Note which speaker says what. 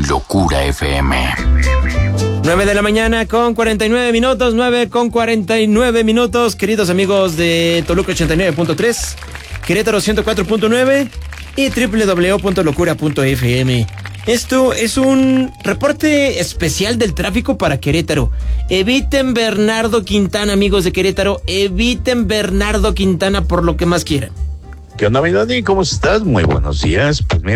Speaker 1: Locura FM.
Speaker 2: 9 de la mañana con 49 minutos, 9 con 49 minutos, queridos amigos de Toluca 89.3, Querétaro 104.9 y www.locura.fm. Esto es un reporte especial del tráfico para Querétaro. Eviten Bernardo Quintana, amigos de Querétaro, eviten Bernardo Quintana por lo que más quieran.
Speaker 3: ¿Qué onda, mi Dani? ¿Cómo estás? Muy buenos días. Pues mira,